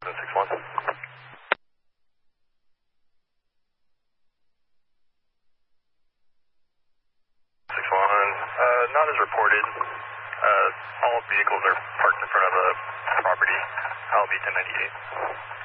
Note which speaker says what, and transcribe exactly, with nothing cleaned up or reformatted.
Speaker 1: six one. six one, uh, not as reported. Uh, all vehicles are parked in front of a property. I'll be ten ninety-eight.